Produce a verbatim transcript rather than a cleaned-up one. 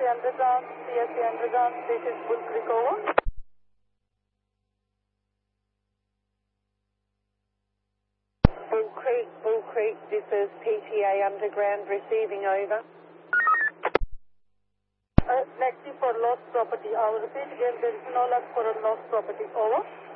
Underground, C S C Underground, this is Bull Creek, over. Bull Creek, Bull Creek, this is P T A Underground, receiving, over. Uh, taxi for lost property. I will repeat again, there is no luck for a lost property, over.